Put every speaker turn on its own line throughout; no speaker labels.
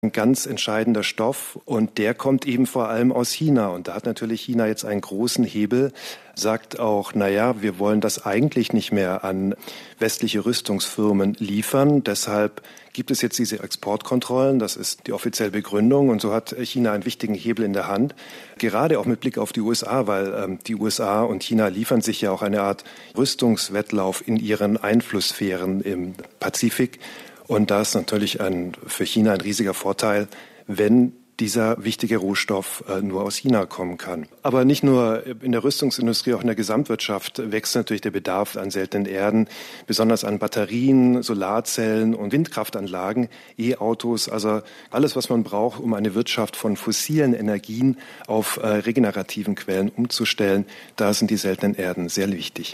ein ganz entscheidender Stoff und der kommt eben vor allem aus China. Und da hat natürlich China jetzt einen großen Hebel, sagt auch, naja, wir wollen das eigentlich nicht mehr an westliche Rüstungsfirmen liefern. Deshalb gibt es jetzt diese Exportkontrollen, das ist die offizielle Begründung. Und so hat China einen wichtigen Hebel in der Hand, gerade auch mit Blick auf die USA, weil die USA und China liefern sich ja auch eine Art Rüstungswettlauf in ihren Einflusssphären im Pazifik. Und da ist natürlich für China ein riesiger Vorteil, wenn dieser wichtige Rohstoff nur aus China kommen kann. Aber nicht nur in der Rüstungsindustrie, auch in der Gesamtwirtschaft wächst natürlich der Bedarf an seltenen Erden, besonders an Batterien, Solarzellen und Windkraftanlagen, E-Autos, also alles, was man braucht, um eine Wirtschaft von fossilen Energien auf regenerativen Quellen umzustellen. Da sind die seltenen Erden sehr wichtig.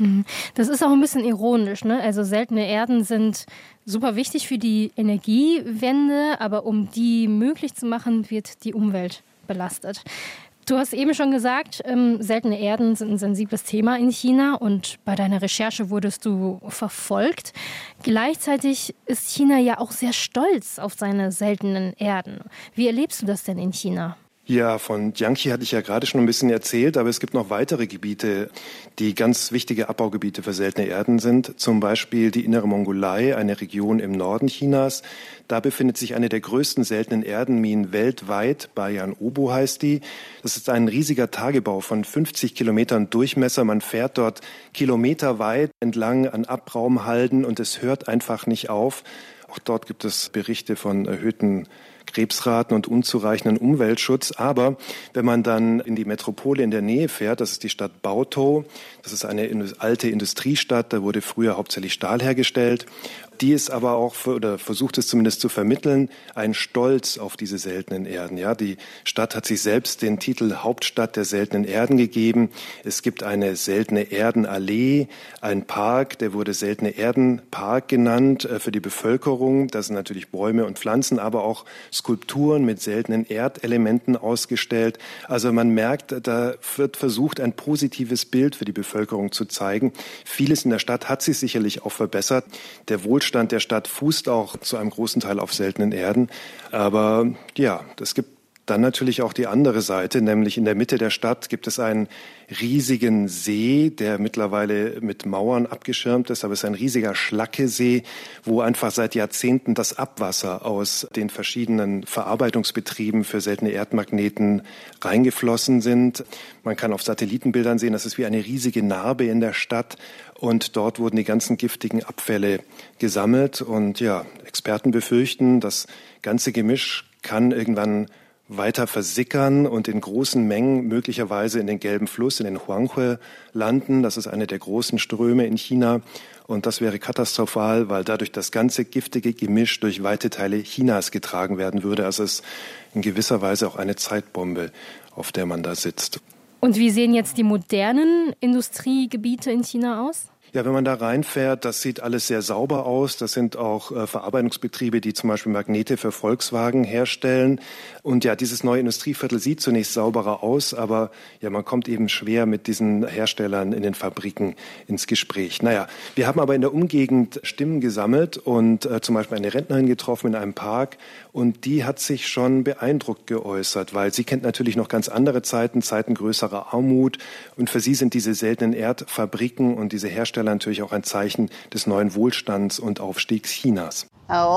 Das ist auch ein bisschen ironisch, ne? Also seltene Erden sind super wichtig für die Energiewende, aber um die möglich zu machen, wird die Umwelt belastet. Du hast eben schon gesagt, seltene Erden sind ein sensibles Thema in China und bei deiner Recherche wurdest du verfolgt. Gleichzeitig ist China ja auch sehr stolz auf seine seltenen Erden. Wie erlebst du das denn in China?
Ja, von Jiangxi hatte ich ja gerade schon ein bisschen erzählt, aber es gibt noch weitere Gebiete, die ganz wichtige Abbaugebiete für seltene Erden sind. Zum Beispiel die Innere Mongolei, eine Region im Norden Chinas. Da befindet sich eine der größten seltenen Erdenminen weltweit, Bayan Obo heißt die. Das ist ein riesiger Tagebau von 50 Kilometern Durchmesser. Man fährt dort kilometerweit entlang an Abraumhalden und es hört einfach nicht auf. Auch dort gibt es Berichte von erhöhten Krebsraten und unzureichenden Umweltschutz. Aber wenn man dann in die Metropole in der Nähe fährt, das ist die Stadt Baotou, das ist eine alte Industriestadt, da wurde früher hauptsächlich Stahl hergestellt. Die ist aber auch, oder versucht es zumindest zu vermitteln, ein Stolz auf diese seltenen Erden. Ja, die Stadt hat sich selbst den Titel Hauptstadt der seltenen Erden gegeben. Es gibt eine seltene Erdenallee, ein Park, der wurde Seltene Erdenpark genannt für die Bevölkerung. Da sind natürlich Bäume und Pflanzen, aber auch Skulpturen mit seltenen Erdelementen ausgestellt. Also man merkt, da wird versucht, ein positives Bild für die Bevölkerung zu zeigen. Vieles in der Stadt hat sich sicherlich auch verbessert. Der Wohlstand der Stadt fußt auch zu einem großen Teil auf seltenen Erden. Aber ja, es gibt dann natürlich auch die andere Seite, nämlich in der Mitte der Stadt gibt es einen riesigen See, der mittlerweile mit Mauern abgeschirmt ist, aber es ist ein riesiger Schlackesee, wo einfach seit Jahrzehnten das Abwasser aus den verschiedenen Verarbeitungsbetrieben für seltene Erdmagneten reingeflossen sind. Man kann auf Satellitenbildern sehen, das ist wie eine riesige Narbe in der Stadt und dort wurden die ganzen giftigen Abfälle gesammelt und ja, Experten befürchten, das ganze Gemisch kann irgendwann weiter versickern und in großen Mengen möglicherweise in den Gelben Fluss, in den Huanghe landen. Das ist eine der großen Ströme in China. Und das wäre katastrophal, weil dadurch das ganze giftige Gemisch durch weite Teile Chinas getragen werden würde. Also es ist in gewisser Weise auch eine Zeitbombe, auf der man da sitzt.
Und wie sehen jetzt die modernen Industriegebiete in China aus?
Ja, wenn man da reinfährt, das sieht alles sehr sauber aus. Das sind auch Verarbeitungsbetriebe, die zum Beispiel Magnete für Volkswagen herstellen. Und ja, dieses neue Industrieviertel sieht zunächst sauberer aus, aber ja, man kommt eben schwer mit diesen Herstellern in den Fabriken ins Gespräch. Naja, wir haben aber in der Umgegend Stimmen gesammelt und zum Beispiel eine Rentnerin getroffen in einem Park. Und die hat sich schon beeindruckt geäußert, weil sie kennt natürlich noch ganz andere Zeiten größerer Armut. Und für sie sind diese seltenen Erdfabriken und diese Hersteller natürlich auch ein Zeichen des neuen Wohlstands und Aufstiegs Chinas.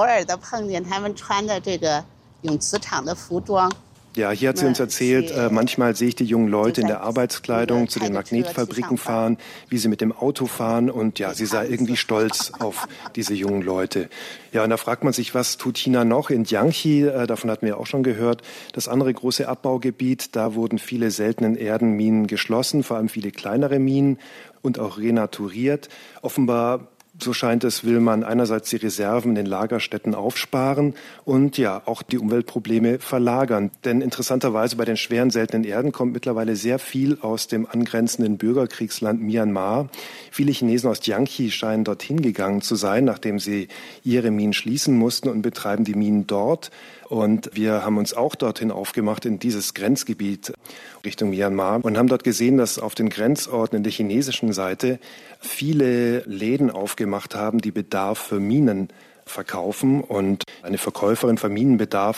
Ja, hier hat sie uns erzählt, manchmal sehe ich die jungen Leute in der Arbeitskleidung zu den Magnetfabriken fahren, wie sie mit dem Auto fahren und ja, sie sei irgendwie stolz auf diese jungen Leute. Ja, und da fragt man sich, was tut China noch? In Jiangxi, davon hatten wir auch schon gehört, das andere große Abbaugebiet, da wurden viele seltenen Erdenminen geschlossen, vor allem viele kleinere Minen und auch renaturiert. Offenbar, so scheint es, will man einerseits die Reserven in den Lagerstätten aufsparen und ja, auch die Umweltprobleme verlagern. Denn interessanterweise bei den schweren seltenen Erden kommt mittlerweile sehr viel aus dem angrenzenden Bürgerkriegsland Myanmar. Viele Chinesen aus Jiangxi scheinen dorthin gegangen zu sein, nachdem sie ihre Minen schließen mussten und betreiben die Minen dort. Und wir haben uns auch dorthin aufgemacht in dieses Grenzgebiet Richtung Myanmar und haben dort gesehen, dass auf den Grenzorten in der chinesischen Seite viele Läden aufgemacht haben, die Bedarf für Minen verkaufen. Und eine Verkäuferin für Minenbedarf